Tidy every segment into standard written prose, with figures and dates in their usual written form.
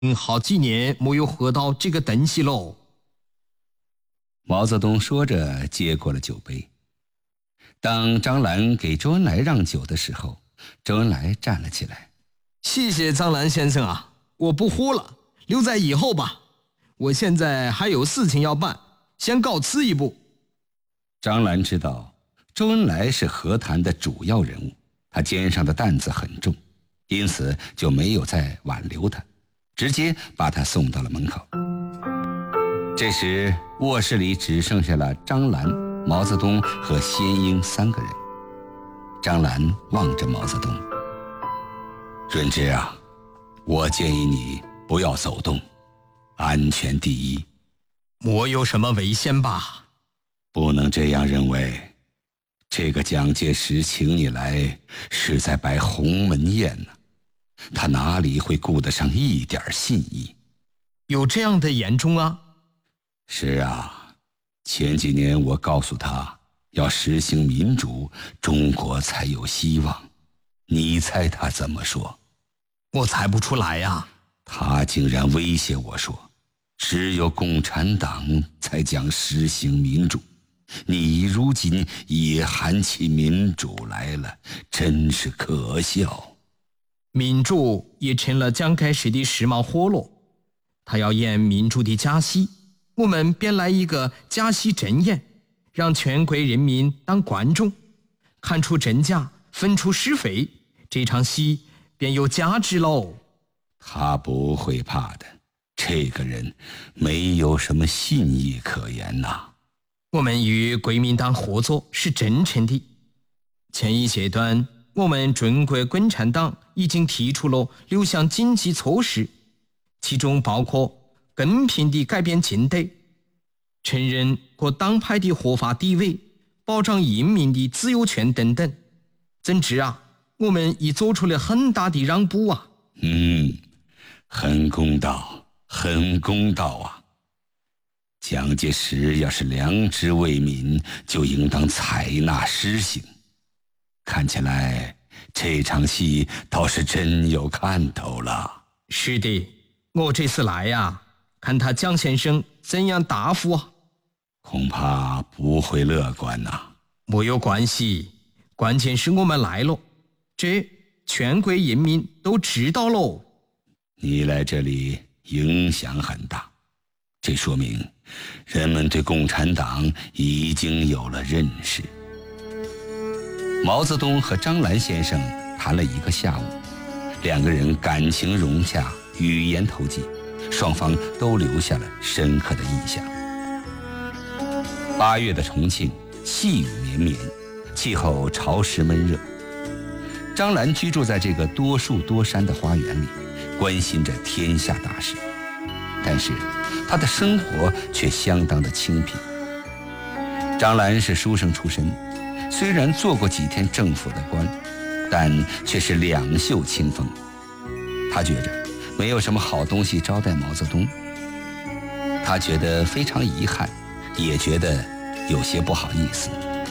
好几年没有喝到这个东西喽。 毛泽东说着接过了酒杯。当张澜给周恩来让酒的时候，周恩来站了起来。 谢谢张澜先生啊，我不喝了，留在以后吧。我现在还有事情要办，先告辞一步。 张澜知道周恩来是和谈的主要人物，他肩上的担子很重，因此就没有再挽留他，直接把他送到了门口。这时卧室里只剩下了张澜、毛泽东和先英3个人。张澜望着毛泽东：润之啊，我建议你不要走动，安全第一。 我有什么危险吧？ 不能这样认为，这个蒋介石请你来是在摆鸿门宴呢，他哪里会顾得上一点信义？ 有这样的严重啊？ 是啊，前几年我告诉他要实行民主，中国才有希望。你猜他怎么说？ 我猜不出来呀。 他竟然威胁我说，只有共产党才将实行民主。你如今也喊起民主来了，真是可笑。 民主也成了蒋介石的时髦活络，他要演民主的假戏，我们便来一个假戏真演，让全国人民当观众，看出真假，分出是非，这场戏便有价值喽。 他不会怕的，这个人没有什么信义可言呐。 我们与国民党合作是真诚的。前一阶段，我们中国共产党已经提出了6项经济措施，其中包括公平地改变境地，承认各党派的合法地位，保障人民的自由权等等。总之啊，我们已做出了很大的让步啊。 很公道，很公道啊。蒋介石要是良知为民，就应当采纳施行。看起来这场戏倒是真有看头了。 是的，我这次来呀，看他蒋先生怎样答复啊。 恐怕不会乐观呐。 没有关系，关键是我们来了，这全国人民都知道喽。 你来这里影响很大，这说明人们对共产党已经有了认识。毛泽东和张澜先生谈了1个下午，2个人感情融洽，语言投机，双方都留下了深刻的印象。8月的重庆细雨绵绵，气候潮湿闷热。张澜居住在这个多树多山的花园里，关心着天下大事，但是他的生活却相当的清贫。张澜是书生出身，虽然做过几天政府的官，但却是两袖清风。他觉着没有什么好东西招待毛泽东，他觉得非常遗憾，也觉得有些不好意思。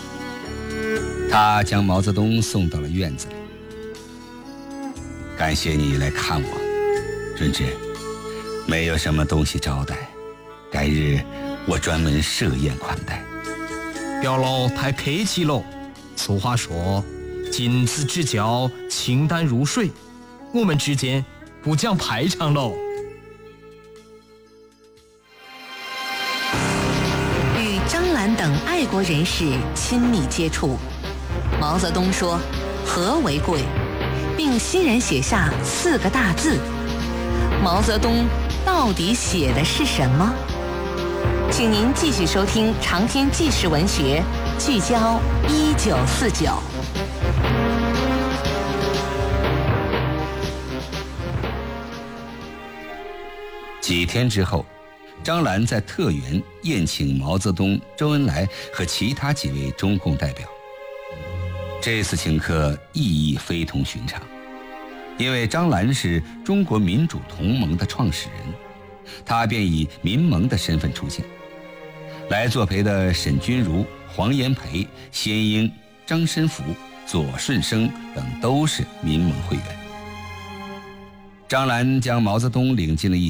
他将毛泽东送到了院子里。感谢你来看我，润之，没有什么东西招待，改日我专门设宴款待。 表老太客气喽，俗话说君子之交清淡如水，我们之间不讲排场喽。 与张澜等爱国人士亲密接触，毛泽东说和为贵，并欣然写下4个大字。毛泽东到底写的是什么？请您继续收听长篇纪实文学，聚焦1949。 几天之后，张澜在特园宴请毛泽东、周恩来和其他几位中共代表。这次请客意义非同寻常，因为张澜是中国民主同盟的创始人，他便以民盟的身份出现。来作陪的沈钧儒、黄炎培、先英、张申福、左舜生等都是民盟会员。 张澜将毛泽东领进了